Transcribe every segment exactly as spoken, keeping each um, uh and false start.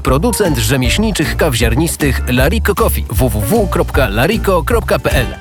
Producent rzemieślniczych kaw ziarnistych Lariko Coffee. w w w kropka lariko kropka p l.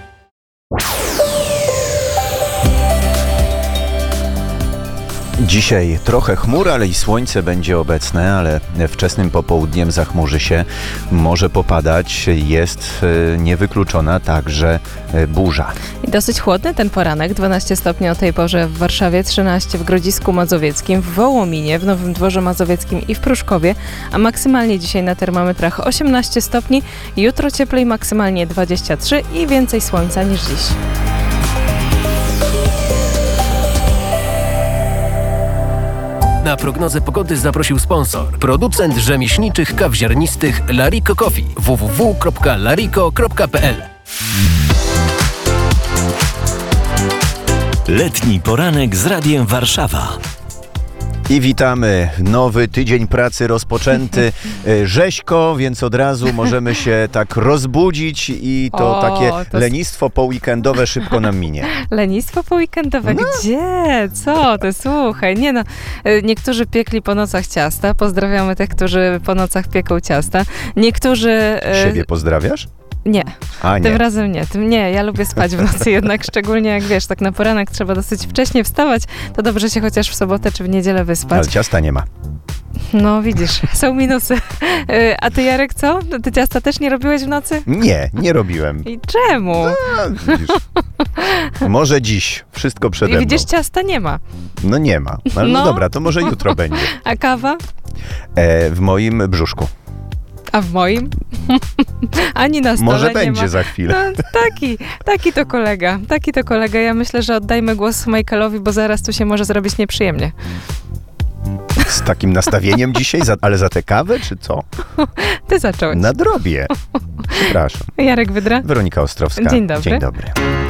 Dzisiaj trochę chmur, ale i słońce będzie obecne, ale wczesnym popołudniem zachmurzy się, może popadać, jest niewykluczona także burza. I dosyć chłodny ten poranek, dwanaście stopni o tej porze w Warszawie, trzynaście w Grodzisku Mazowieckim, w Wołominie, w Nowym Dworze Mazowieckim i w Pruszkowie, a maksymalnie dzisiaj na termometrach osiemnaście stopni, jutro cieplej, maksymalnie dwadzieścia trzy i więcej słońca niż dziś. Na prognozę pogody zaprosił sponsor. Producent rzemieślniczych kaw ziarnistych Lariko Coffee. w w w kropka lariko kropka p l. Letni poranek z Radiem Warszawa. I witamy. Nowy tydzień pracy rozpoczęty rzeźko, więc od razu możemy się tak rozbudzić i to O, takie to... lenistwo poweekendowe szybko nam minie. Lenistwo poweekendowe? No. Gdzie? Co ty? Słuchaj, nie no. Niektórzy piekli po nocach ciasta. Pozdrawiamy tych, którzy po nocach pieką ciasta. Niektórzy... Siebie pozdrawiasz? Nie. A, nie. Tym razem nie. Tym nie, ja lubię spać w nocy jednak, szczególnie jak wiesz, tak na poranek trzeba dosyć wcześnie wstawać, to dobrze się chociaż w sobotę czy w niedzielę wyspać. Ale ciasta nie ma. No widzisz, są minusy. A ty, Jarek, co? Ty ciasta też nie robiłeś w nocy? Nie, nie robiłem. I czemu? A, widzisz. Może dziś. Wszystko przede I mną. widzisz, ciasta nie ma. No nie ma. Ale no, No. dobra, to może jutro będzie. A kawa? E, w moim brzuszku. A w moim? Ani na stole Może nie będzie ma. za chwilę. No, taki, taki to kolega, taki to kolega. Ja myślę, że oddajmy głos Michaelowi, bo zaraz tu się może zrobić nieprzyjemnie. Z takim nastawieniem dzisiaj? Za, ale za tę kawę, czy co? Ty zacząłeś. Na drobie. Przepraszam. Jarek Wydra. Weronika Ostrowska. Dzień dobry. Dzień dobry.